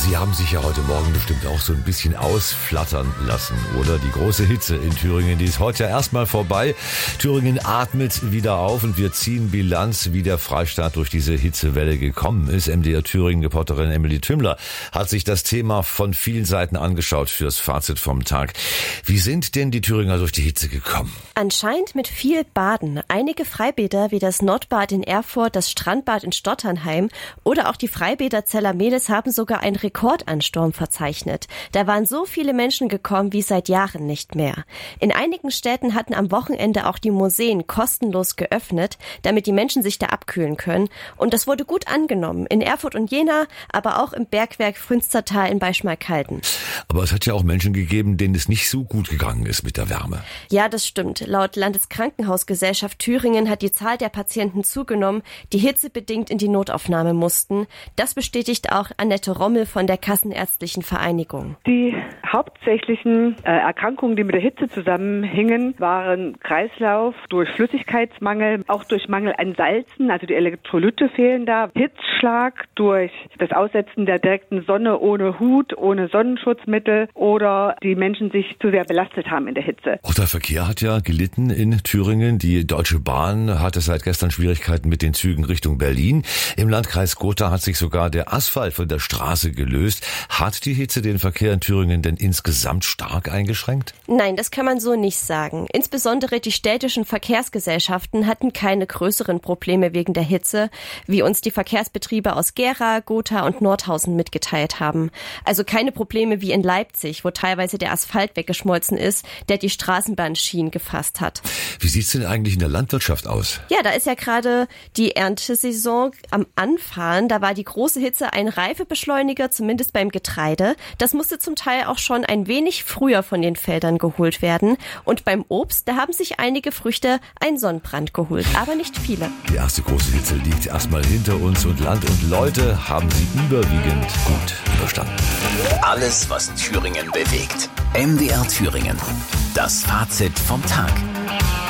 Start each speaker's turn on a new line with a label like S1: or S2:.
S1: Sie haben sich ja heute Morgen bestimmt auch so ein bisschen ausflattern lassen, oder? Die große Hitze in Thüringen, die ist heute ja erstmal vorbei. Thüringen atmet wieder auf und wir ziehen Bilanz, wie der Freistaat durch diese Hitzewelle gekommen ist. MDR Thüringen-Reporterin Emily Tümmler hat sich das Thema von vielen Seiten angeschaut fürs Fazit vom Tag. Wie sind denn die Thüringer durch die Hitze gekommen?
S2: Anscheinend mit viel Baden. Einige Freibäder wie das Nordbad in Erfurt, das Strandbad in Stotternheim oder auch die Freibäder Zellermedes haben sogar einen Rekordansturm verzeichnet. Da waren so viele Menschen gekommen wie seit Jahren nicht mehr. In einigen Städten hatten am Wochenende auch die Museen kostenlos geöffnet, damit die Menschen sich da abkühlen können. Und das wurde gut angenommen. In Erfurt und Jena, aber auch im Bergwerk Frünstertal in Beischmarkalden.
S1: Aber es hat ja auch Menschen gegeben, denen es nicht so gut gegangen ist mit der Wärme.
S2: Ja, das stimmt. Laut Landeskrankenhausgesellschaft Thüringen hat die Zahl der Patienten zugenommen, die hitzebedingt in die Notaufnahme mussten. Das bestätigt auch Annette Rommel von der Kassenärztlichen Vereinigung.
S3: Die hauptsächlichen Erkrankungen, die mit der Hitze zusammenhingen, waren Kreislauf durch Flüssigkeitsmangel, auch durch Mangel an Salzen, also die Elektrolyte fehlen da, Hitzschlag durch das Aussetzen der direkten Sonne ohne Hut, ohne Sonnenschutzmittel oder die Menschen sich zu sehr belastet haben in der Hitze.
S1: Auch der Verkehr hat ja gelitten in Thüringen. Die Deutsche Bahn hatte seit gestern Schwierigkeiten mit den Zügen Richtung Berlin. Im Landkreis Gotha hat sich sogar der Asphalt von der Straße gelöst. Hat die Hitze den Verkehr in Thüringen denn insgesamt stark eingeschränkt?
S2: Nein, das kann man so nicht sagen. Insbesondere die städtischen Verkehrsgesellschaften hatten keine größeren Probleme wegen der Hitze, wie uns die Verkehrsbetriebe aus Gera, Gotha und Nordhausen mitgeteilt haben. Also keine Probleme wie in Leipzig, wo teilweise der Asphalt weggeschmolzen ist, der die Straßenbahnschienen gefasst hat.
S1: Wie sieht's denn eigentlich in der Landwirtschaft aus?
S2: Ja, da ist ja gerade die Erntesaison am Anfahren. Da war die große Hitze ein Reifebeschleuniger, zumindest beim Getreide. Das musste zum Teil auch schon ein wenig früher von den Feldern geholt werden. Und beim Obst, da haben sich einige Früchte einen Sonnenbrand geholt, aber nicht viele.
S1: Die erste große Hitze liegt erstmal hinter uns und Land und Leute haben sie überwiegend gut überstanden.
S4: Alles, was Thüringen bewegt. MDR Thüringen. Das Fazit vom Tag.